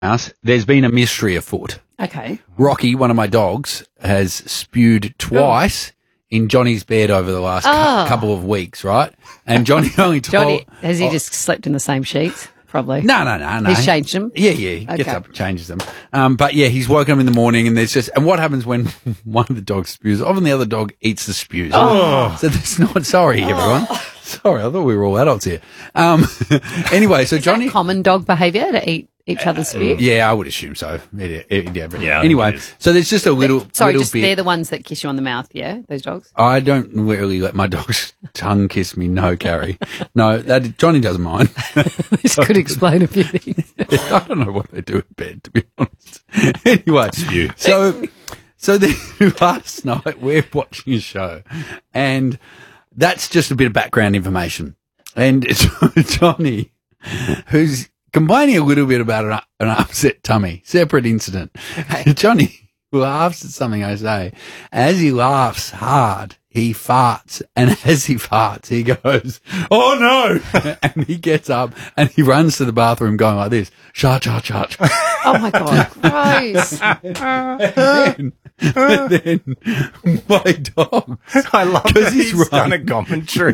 house, there's been a mystery afoot. Okay. Rocky, one of my dogs, has spewed twice in Johnny's bed over the last couple of weeks, right? And Johnny only told... Johnny, has he just slept in the same sheets? Probably. No. He's changed them? Yeah. He gets up and changes them. But yeah, he's woken up in the morning and there's just... And what happens when one of the dogs spews? Often the other dog eats the spews. Oh. So that's not... Sorry, everyone. Sorry, I thought we were all adults here. Anyway, so Johnny... Is that common dog behaviour to eat each other's spew? Yeah, I would assume so. Anyway, so there's just a little... They're the ones that kiss you on the mouth, yeah? Those dogs? I don't really let my dog's tongue kiss me. No, Carrie. No, Johnny doesn't mind. This could explain a few things. I don't know what they do in bed, to be honest. Anyway, so then last night we're watching a show, and that's just a bit of background information. And Johnny, who's complaining a little bit about an upset tummy, separate incident. Okay. Johnny laughs at something I say. As he laughs hard, he farts. And as he farts, he goes, "Oh no!" And he gets up and he runs to the bathroom going like this, "Shut." Oh my God, gross. And then my dog, I love that he's done a commentary.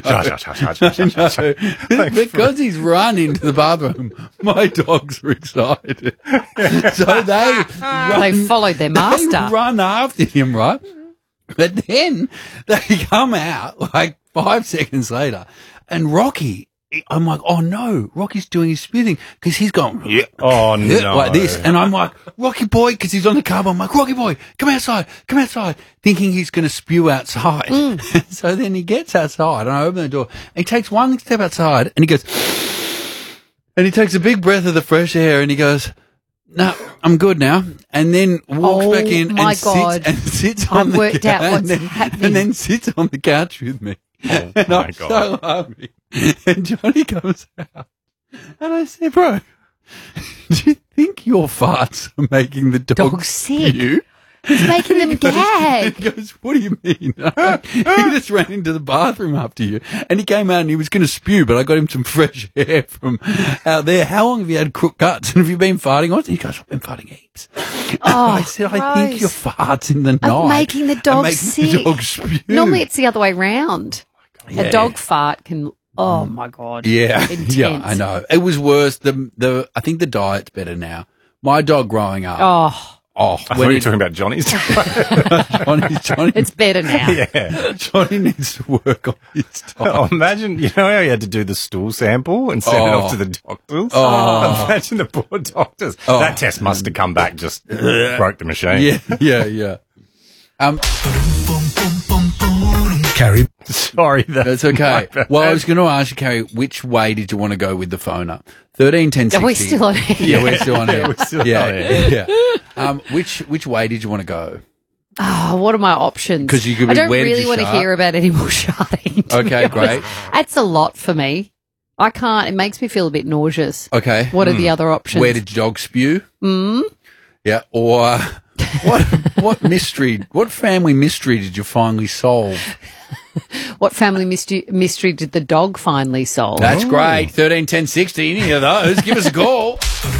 Because he's run into the bathroom, my dogs are excited. So they followed their master. They run after him, right? But then they come out like 5 seconds later, and Rocky, I'm like, oh no, Rocky's doing his spew thing because he's going, oh no, like this, and I'm like, Rocky boy, because he's on the carpet. I'm like, Rocky boy, come outside, thinking he's going to spew outside. So then he gets outside, and I open the door, and he takes one step outside, and he goes, and he takes a big breath of the fresh air, and he goes, "No, I'm good now," and then walks back in and sits on the couch, and then sits on the couch with me. Oh and my I'm God. so hungry. And Johnny comes out, and I said, "Bro, do you think your farts are making the dog sick? spew?" He's making them gag. He goes, "What do you mean?" He just ran into the bathroom after you, and he came out and he was going to spew, but I got him some fresh air from out there. "How long have you had crook guts? And have you been farting on it?" He goes, "I've been farting heaps." I said, "I think your farts in the night are making the dog sick. The dog spew." Normally it's the other way round. A dog fart can... Oh, my God. Yeah, Intense. yeah, I know. It was worse. I think the diet's better now. My dog growing up... I thought you were talking about Johnny's. Johnny. It's better now. Yeah. Johnny needs to work on his diet. Oh, imagine, you know how he had to do the stool sample and send it off to the doctors? Imagine the poor doctors. That test must have come back, just broke the machine. Yeah. Carrie. Sorry. That's okay. Well, I was going to ask you, Carrie, which way did you want to go with the phone up? 13, 10, 60. Are we still on air? Yeah, we're still on air. We're still on air. Yeah. Which way did you want to go? Oh, what are my options? 'Cause you could be, I don't where did really you want to shart? hear about any more sharting. Okay, great. That's a lot for me. I can't. It makes me feel a bit nauseous. Okay. What are the other options? Where did your dog spew? Yeah. Or what mystery, what family mystery did you finally solve? What family mystery did the dog finally solve? That's great. 13, 10, 60. Any of those, give us a call.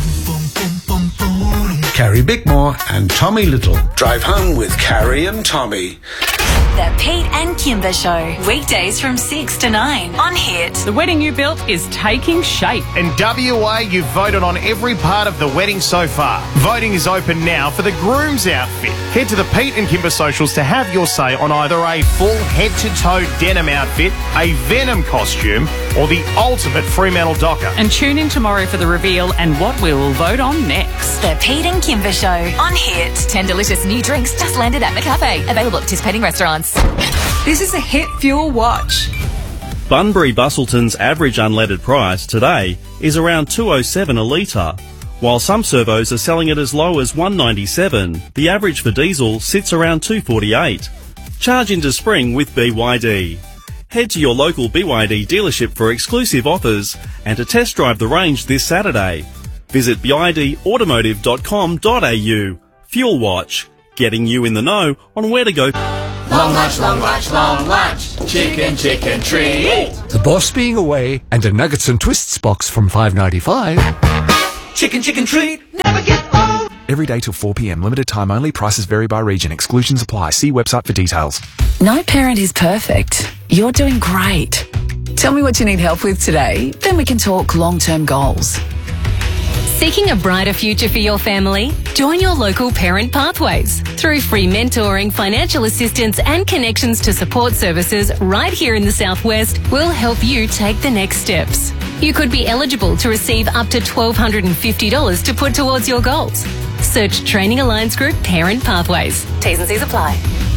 Carrie Bickmore and Tommy Little. Drive home with Carrie and Tommy. The Pete and Kimber Show. Weekdays from 6 to 9 on Hit. The wedding you built is taking shape. In WA, you've voted on every part of the wedding so far. Voting is open now for the groom's outfit. Head to the Pete and Kimber socials to have your say on either a full head-to-toe denim outfit, a Venom costume, or the ultimate Fremantle Docker. And tune in tomorrow for the reveal and what we will vote on next. The Pete and Kimber Show on Hit. 10 delicious new drinks just landed at McCafe. Available at participating restaurants. This is a Hit Fuel Watch. Bunbury Bustleton's average unleaded price today is around $2.07 a litre. While some servos are selling it as low as $1.97, the average for diesel sits around $2.48. Charge into spring with BYD. Head to your local BYD dealership for exclusive offers and to test drive the range this Saturday. Visit bidautomotive.com.au. Fuel Watch, getting you in the know on where to go. Long lunch, long lunch, long lunch. Chicken, chicken treat. The boss being away and a nuggets and twists box from $5.95. Chicken, chicken treat. Never get old. Every day till 4 p.m. Limited time only. Prices vary by region. Exclusions apply. See website for details. No parent is perfect. You're doing great. Tell me what you need help with today, then we can talk long-term goals. Seeking a brighter future for your family? Join your local Parent Pathways. Through free mentoring, financial assistance and connections to support services right here in the Southwest, we'll help you take the next steps. You could be eligible to receive up to $1,250 to put towards your goals. Search Training Alliance Group Parent Pathways. T's and C's apply.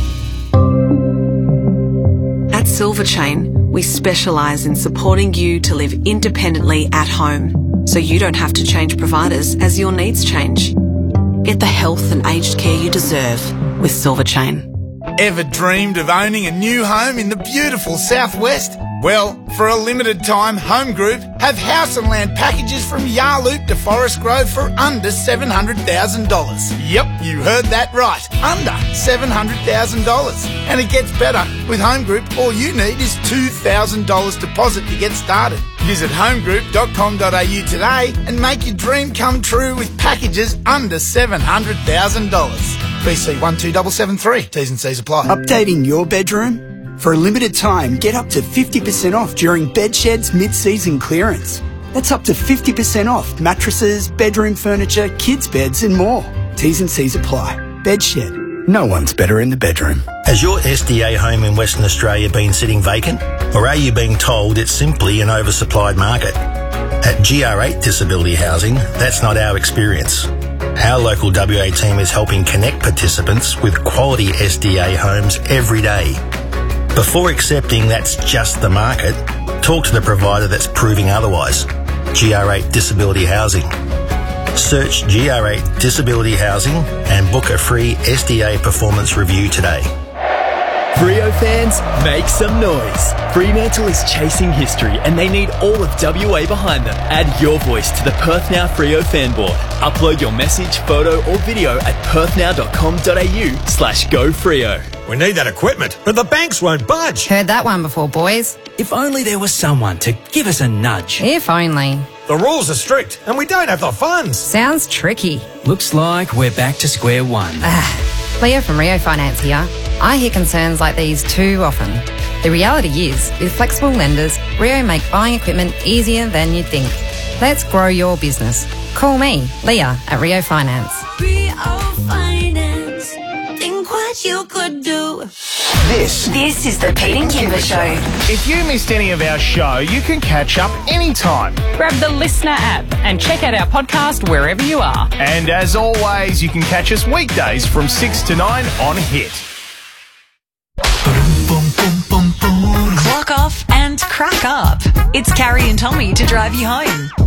At Silverchain, we specialise in supporting you to live independently at home, so you don't have to change providers as your needs change. Get the health and aged care you deserve with Silverchain. Ever dreamed of owning a new home in the beautiful Southwest? Well, for a limited time, Home Group have house and land packages from Yarloop to Forest Grove for under $700,000. Yep, you heard that right. Under $700,000. And it gets better. With Home Group, all you need is $2,000 deposit to get started. Visit homegroup.com.au today and make your dream come true with packages under $700,000. BC 12773. T's and C's apply. Updating your bedroom? For a limited time, get up to 50% off during Bedshed's mid-season clearance. That's up to 50% off mattresses, bedroom furniture, kids' beds and more. T's and C's apply. Bedshed. No one's better in the bedroom. Has your SDA home in Western Australia been sitting vacant? Or are you being told it's simply an oversupplied market? At GR8 Disability Housing, that's not our experience. Our local WA team is helping connect participants with quality SDA homes every day. Before accepting that's just the market, talk to the provider that's proving otherwise. GR8 Disability Housing. Search GR8 Disability Housing and book a free SDA performance review today. Freo fans, make some noise. Fremantle is chasing history and they need all of WA behind them. Add your voice to the Perth Now Freo fan board. Upload your message, photo or video at perthnow.com.au/gofreo. We need that equipment, but the banks won't budge. Heard that one before, boys. If only there was someone to give us a nudge. If only. The rules are strict and we don't have the funds. Sounds tricky. Looks like we're back to square one. Leah from Rio Finance here. I hear concerns like these too often. The reality is, with flexible lenders, Rio make buying equipment easier than you'd think. Let's grow your business. Call me, Leah, at Rio Finance. Rio Finance. Think what you could do. This is the Pete and Kimber Show. If you missed any of our show, you can catch up anytime. Grab the Listener app and check out our podcast wherever you are. And as always, you can catch us weekdays from 6 to 9 on Hit. Clock off and crack up. It's Carrie and Tommy to drive you home.